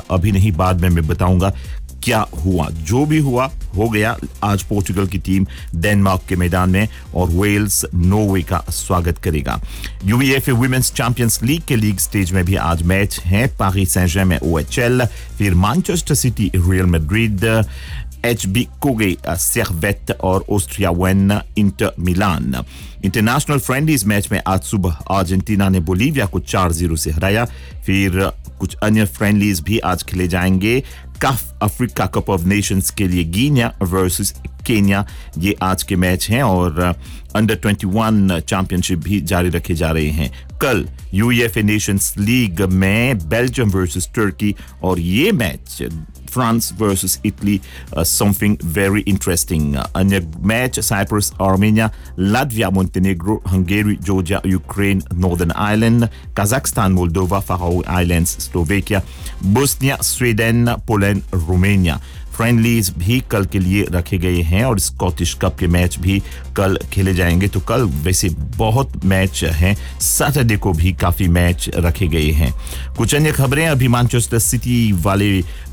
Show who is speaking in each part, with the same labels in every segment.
Speaker 1: अभी नहीं, बाद में मैं बताऊंगा क्या हुआ। जो भी हुआ हो गया। आज पोर्चुगल की टीम डेनमार्क के मैदान में और वेल्स नॉर्वे का स्वागत करेगा। यूईएफए वुमेन्स चैंपियंस लीग के लीग स्टेज में भी आज मैच है। पेरिस सेंट जर्मेन ओएचएल, फिर Manchester city real Madrid, HB Koge सेर्वेट और Austria when Inter Milan. International friendlies match में आज सुबह अर्जेंटीना ने बोलीविया को 4-0 से हराया। फिर कुछ अन्य फ्रेंडलीज भी आज खेले जाएंगे। काफ अफ्रीका कप ऑफ नेशंस के लिए गिनिया वर्सेस केन्या, ये आज के मैच हैं। और अंडर 21 चैंपियनशिप भी जारी रखे जा रहे हैं। कल यूईएफए नेशंस लीग में बेल्जियम वर्सेस तुर्की, और ये match France versus Italy, something very interesting. अन्य match Cyprus Armenia, Latvia Montenegro, Hungary Georgia Ukraine northern Ireland, Kazakhstan Moldova, pharaoh islands Slovakia, Bosnia Sweden, Poland Romania. Friendlies भी कल के लिए रखे गए हैं और स्कॉटिश कप के मैच भी कल खेले जाएंगे। तो कल वैसे बहुत मैच हैं, सैटरडे को भी काफी मैच रखे गए हैं। कुछ अन्य खबरें, अभी मैनचेस्टर सिटी वाले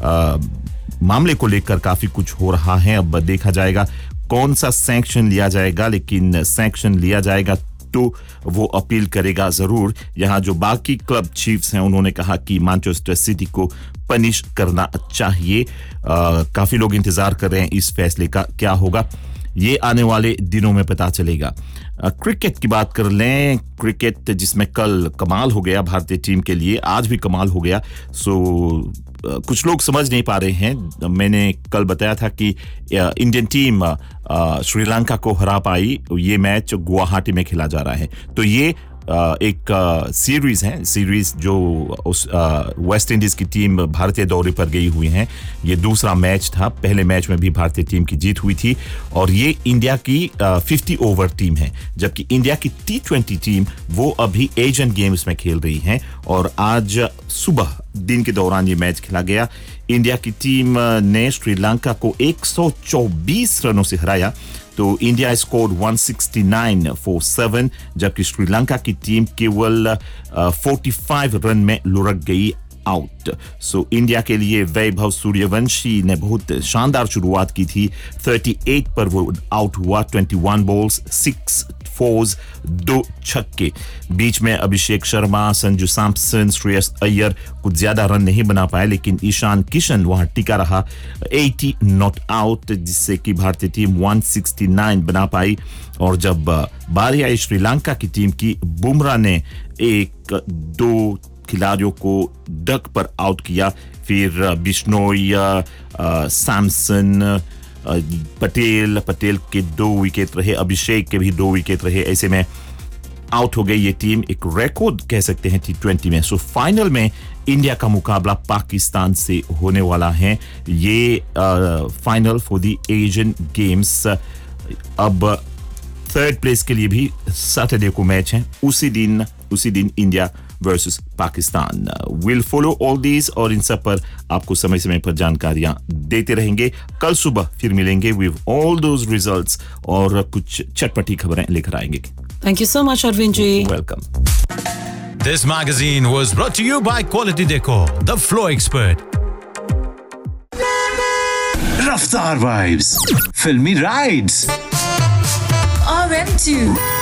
Speaker 1: मामले को लेकर काफी कुछ हो रहा है। अब देखा जाएगा कौन सा सैंक्शन लिया जाएगा, लेकिन सैंक्शन लिया जाएगा तो वो अपील करेगा जरूर। यहाँ जो बाकी क्लब चीफ्स हैं उन्होंने कहा कि मैनचेस्टर सिटी को पनिश करना चाहिए। काफी लोग इंतजार कर रहे हैं इस फैसले का, क्या होगा ये आने वाले दिनों में पता चलेगा। क्रिकेट की बात कर लें। क्रिकेट जिसमें कल कमाल हो गया भारतीय टीम के लिए, आज भी कमाल हो गया। कुछ लोग समझ नहीं पा रहे हैं। मैंने कल बताया था कि इंडियन टीम श्रीलंका को हरा पाई। ये मैच गुवाहाटी में खेला जा रहा है। तो ये एक सीरीज है, सीरीज जो उस वेस्ट इंडीज की टीम भारतीय दौरे पर गई हुई है। ये दूसरा मैच था। पहले मैच में भी भारतीय टीम की जीत हुई थी और ये इंडिया की 50 ओवर टीम है, जबकि इंडिया की T20 टीम वो अभी एशियन गेम्स में खेल रही है। और आज सुबह दिन के दौरान ये मैच खेला गया। इंडिया की टीम ने श्रीलंका को 124 रनों से हराया। तो इंडिया स्कोर्ड 169 for 7, जबकि श्रीलंका की टीम केवल 45 रन में लुढ़क गई आउट। सो इंडिया के लिए वैभव सूर्यवंशी ने बहुत शानदार शुरुआत की थी। 38 पर वो आउट हुआ। 21 बॉल्स, 6 फोर्स, 2 छक्के। बीच में अभिषेक शर्मा, संजू सैमसन, श्रेयस अय्यर कुछ ज्यादा रन नहीं बना पाए, लेकिन ईशान किशन वहां टिका रहा। 80 नॉट आउट, जिससे कि भारतीय टीम 169 बना पाई। और जब बारी आई श्रीलंका की टीम की, बुमराह ने 1-2 खिलाड़ियों को डक पर आउट किया। फिर बिश्नोई, सैमसन, पटेल के 2 विकेट रहे, अभिषेक के भी 2 विकेट रहे। ऐसे में आउट हो गई ये टीम। एक रिकॉर्ड कह सकते हैं T20 में। सो फाइनल में इंडिया का मुकाबला पाकिस्तान से होने वाला है। ये final for the Asian games. अब थर्ड प्लेस के लिए भी सैटरडे को मैच है। उसी दिन India versus Pakistan. Will follow all these और इन सब पर आपको समय समय पर जानकारियां देते रहेंगे। कल सुबह फिर मिलेंगे विद ऑल दोज रिजल्ट्स और कुछ चटपटी खबरें लेकर आएंगे।
Speaker 2: Thank you so much, Arvind ji.
Speaker 1: Welcome.
Speaker 3: This magazine was brought to you by Quality Decor, the Flow Expert.
Speaker 4: Raftaar Vibes, Filmy Rides,
Speaker 5: RM2.